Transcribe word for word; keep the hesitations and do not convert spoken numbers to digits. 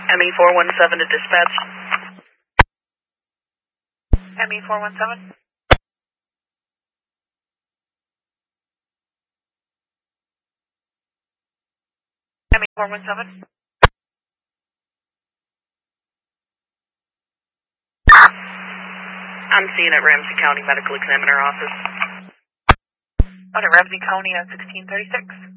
M E four one seven to dispatch. M E four one seven. M E four one seven. I'm seeing at Ramsey County Medical Examiner Office. Out at Ramsey County at sixteen thirty-six.